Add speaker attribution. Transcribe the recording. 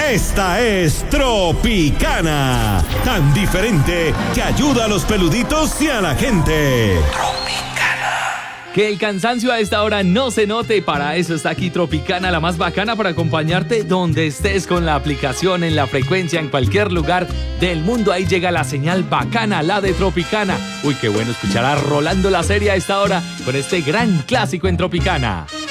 Speaker 1: Esta es Tropicana, tan diferente que ayuda a los peluditos y a la gente.
Speaker 2: Que el cansancio a esta hora no se note, para eso está aquí Tropicana, la más bacana para acompañarte donde estés con la aplicación, en la frecuencia, en cualquier lugar del mundo. Ahí llega la señal bacana, la de Tropicana. Uy, qué bueno escuchar a Rolando La Serie a esta hora con este gran clásico en Tropicana.